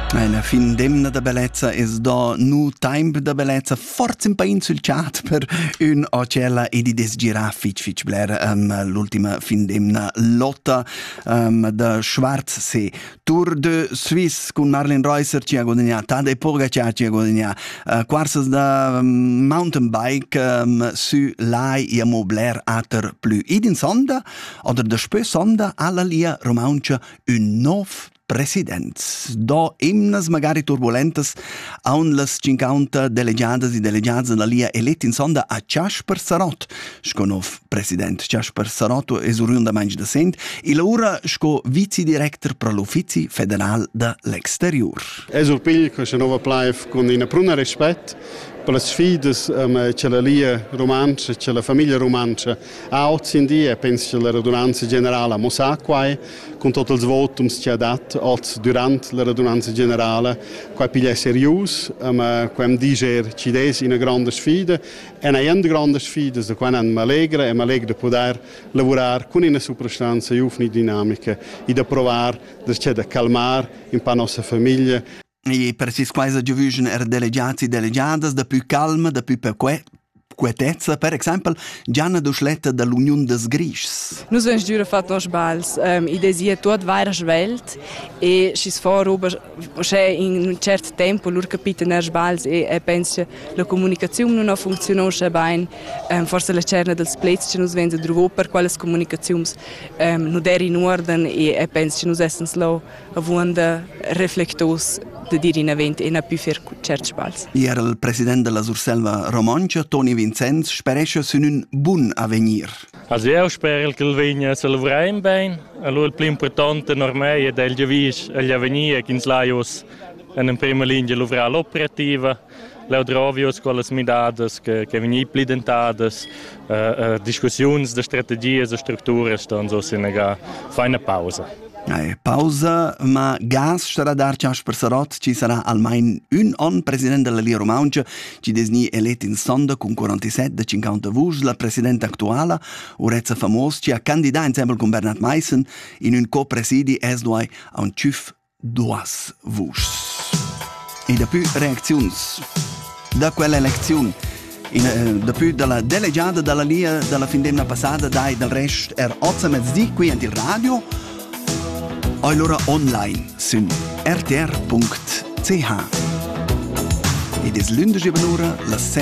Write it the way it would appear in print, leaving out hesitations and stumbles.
Una fin d'emna da bellezza es do nu time da bellezza forse un pain sul chat per un ocella e di desgira fitch bler l'ultima fin d'emna lotta da Schwarzsee Tour de Suisse con Marlene Reusser ci ha guadagnato Tadej Pogačar ci ha guadagnato quarses da mountain bike su l'ai e mo bler ater plus id in sonda oder da spö sonda alla lia romancia un nov president. Do imnas magari turbulentes aun las 50 delegadas e delegats la lia elet in sonda a Casper Sarot, sconov president Casper Sarot es oriunda manch da sent e la ora sco vice-director per l'Uffizi federal da l'exterior. Es urpigl che se nova plaif con in pruna rispet per le sfide che la lia romancia, che la famiglia romancia ha oggi in dia, penso che la radunanza generale a Mosacquai, con tutti i voti che ha dato oggi durante la radunanza generale, qua piglia serius, qua dice ci des in una grande sfida, e una grande sfida da qua mi allegra di poter lavorare con una soprastanza e dinamica e di provare da calmare un po' la nostra famiglia. E precis quasi giuvision delegati e delegadas da più calma, da più quietezza, per esempio Gianna Duschletta dall'Unione des Grischs. Nus vens giura fat nos bals, i desia tot vaira svelt e schis for ober c'è in un certo tempo lur capita ner bals e pensa la comunicazione non funziona sche bain, forse la cerna dels plets che nus vens druvo per quales comunicazions no der in ordine e pensa nus essens lo avunda reflectos de dir in event e na più fer certs bals. Era il presidente della Surselva Romancia, Toni Vincenz, speresce su un buon avvenir. Also io spero che il vigna se lavoriamo bene, allora il più importante ormai è del giavis agli avvenir che in slaios in prima linea lavorare l'operativa, le odrovios con le midades che vengono implementate, discussioni di strategie e strutture, stanno so sinega fa una pausa. Pausa, ma gas starà dar Casper Sarot, ci sarà almeno un anno presidente della Lia Romancia, ci desni elet in sonda con 47-50 voti, la presidente attuale, Urezza Famos, ci ha candidato insieme con Bernhard Meissen in un co-presidi esdoi a un ciuf duas voti. E da più reazioni da quell'elezione, da più della delegata della Lia della fin d'emna passata, dai del resto 8:30 qui in radio, allora online su rtr.ch. Ed es lunedì benora la